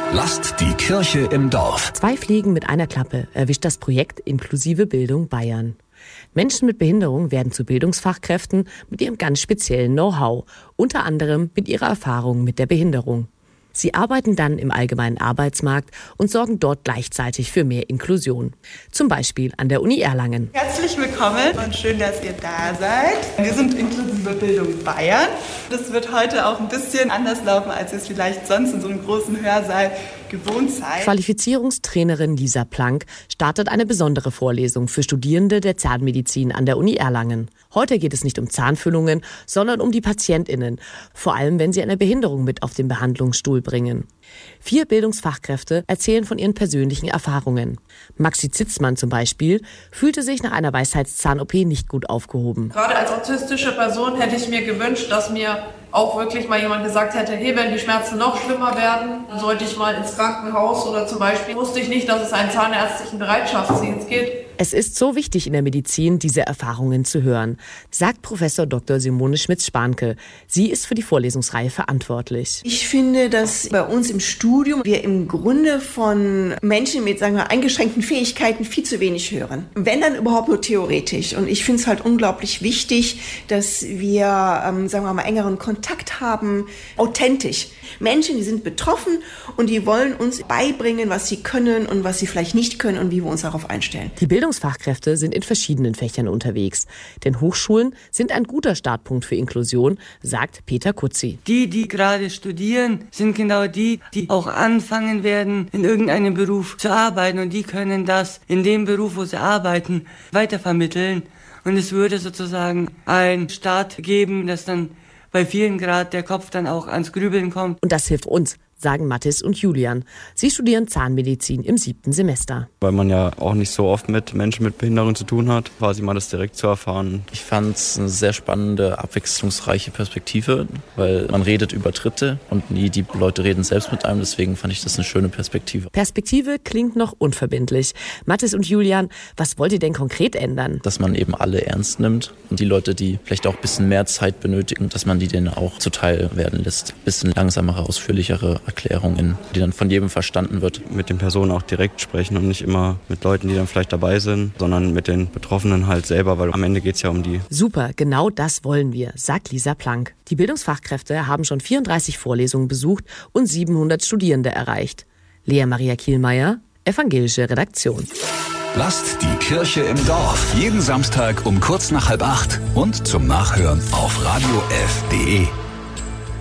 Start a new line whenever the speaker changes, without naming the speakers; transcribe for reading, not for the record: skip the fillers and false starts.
Lasst die Kirche im Dorf.
2 Fliegen mit einer Klappe erwischt das Projekt Inklusive Bildung Bayern. Menschen mit Behinderung werden zu Bildungsfachkräften mit ihrem ganz speziellen Know-how, unter anderem mit ihrer Erfahrung mit der Behinderung. Sie arbeiten dann im allgemeinen Arbeitsmarkt und sorgen dort gleichzeitig für mehr Inklusion. Zum Beispiel an der Uni Erlangen.
Herzlich willkommen und schön, dass ihr da seid. Wir sind Inklusive Bildung Bayern. Das wird heute auch ein bisschen anders laufen, als ihr es vielleicht sonst in so einem großen Hörsaal gewohnt seid.
Qualifizierungstrainerin Lisa Plank startet eine besondere Vorlesung für Studierende der Zahnmedizin an der Uni Erlangen. Heute geht es nicht um Zahnfüllungen, sondern um die PatientInnen, vor allem wenn sie eine Behinderung mit auf den Behandlungsstuhl bringen. 4 Bildungsfachkräfte erzählen von ihren persönlichen Erfahrungen. Maxi Zitzmann zum Beispiel fühlte sich nach einer Weisheitszahn-OP nicht gut aufgehoben.
Gerade als autistische Person hätte ich mir gewünscht, dass mir auch wirklich mal jemand gesagt hätte, hey, wenn die Schmerzen noch schlimmer werden, dann sollte ich mal ins Krankenhaus oder zum Beispiel wusste ich nicht, dass es einen zahnärztlichen Bereitschaftsdienst gibt.
Es ist so wichtig in der Medizin, diese Erfahrungen zu hören, sagt Professor Dr. Simone Schmitz-Spanke. Sie ist für die Vorlesungsreihe verantwortlich.
Ich finde, dass bei uns im Studium wir im Grunde von Menschen mit, sagen wir, eingeschränkten Fähigkeiten viel zu wenig hören. Wenn dann überhaupt nur theoretisch. Und ich finde es halt unglaublich wichtig, dass wir, sagen wir mal, engeren Kontakt haben, authentisch. Menschen, die sind betroffen und die wollen uns beibringen, was sie können und was sie vielleicht nicht können und wie wir uns darauf einstellen.
Die Bildungsfachkräfte sind in verschiedenen Fächern unterwegs. Denn Hochschulen sind ein guter Startpunkt für Inklusion, sagt Peter Kutzi.
Die gerade studieren, sind genau die auch anfangen werden, in irgendeinem Beruf zu arbeiten. Und die können das in dem Beruf, wo sie arbeiten, weitervermitteln. Und es würde sozusagen einen Start geben, dass dann bei vielen gerade der Kopf dann auch ans Grübeln kommt.
Und das hilft uns, sagen Mathis und Julian. Sie studieren Zahnmedizin im 7. Semester.
Weil man ja auch nicht so oft mit Menschen mit Behinderung zu tun hat, quasi mal das direkt zu erfahren.
Ich fand es eine sehr spannende, abwechslungsreiche Perspektive, weil man redet über Dritte und nie die Leute reden selbst mit einem. Deswegen fand ich das eine schöne Perspektive.
Perspektive klingt noch unverbindlich. Mathis und Julian, was wollt ihr denn konkret ändern?
Dass man eben alle ernst nimmt und die Leute, die vielleicht auch ein bisschen mehr Zeit benötigen, dass man die denen auch zuteil werden lässt. Ein bisschen langsamere, ausführlichere Erklärungen, die dann von jedem verstanden wird.
Mit den Personen auch direkt sprechen und nicht immer mit Leuten, die dann vielleicht dabei sind, sondern mit den Betroffenen halt selber, weil am Ende geht es ja um die.
Super, genau das wollen wir, sagt Lisa Plank. Die Bildungsfachkräfte haben schon 34 Vorlesungen besucht und 700 Studierende erreicht. Lea Maria Kielmeier, Evangelische Redaktion.
Lasst die Kirche im Dorf. Jeden Samstag um kurz nach 7:30 und zum Nachhören auf radiof.de.